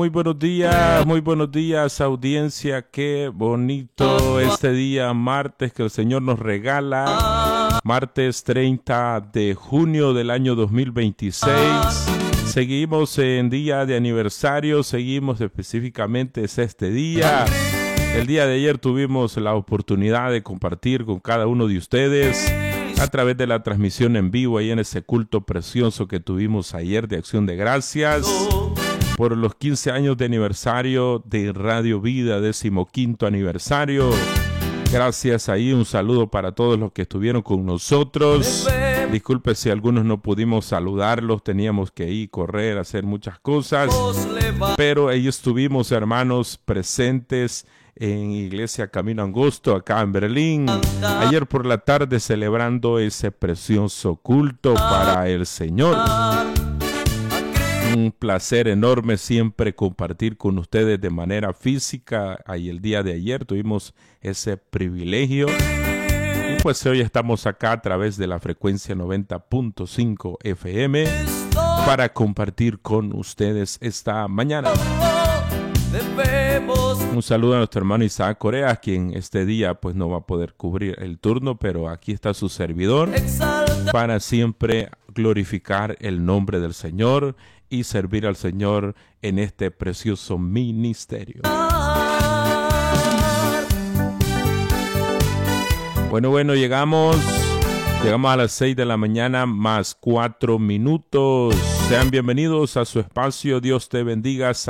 Muy buenos días audiencia, qué bonito este día martes que el Señor nos regala, martes 30 de junio del año 2026, seguimos en día de aniversario, seguimos específicamente es este día. El día de ayer tuvimos la oportunidad de compartir con cada uno de ustedes a través de la transmisión en vivo ahí en ese culto precioso que tuvimos ayer de Acción de Gracias por los 15 años de aniversario de Radio Vida, 15º aniversario. Gracias ahí, un saludo para todos los que estuvieron con nosotros. Disculpe si algunos no pudimos saludarlos, teníamos que ir, correr, hacer muchas cosas, pero ahí estuvimos, hermanos, presentes en Iglesia Camino Angosto, acá en Berlín, ayer por la tarde celebrando ese precioso culto para el Señor. Un placer enorme siempre compartir con ustedes de manera física. Ahí el día de ayer tuvimos ese privilegio. Y pues hoy estamos acá a través de la frecuencia 90.5 FM para compartir con ustedes esta mañana. Un saludo a nuestro hermano Isaac Corea, quien este día pues no va a poder cubrir el turno, pero aquí está su servidor para siempre glorificar el nombre del Señor y servir al Señor en este precioso ministerio. Bueno, llegamos a las 6 de la mañana más 4 minutos. Sean bienvenidos a su espacio. Dios te bendiga.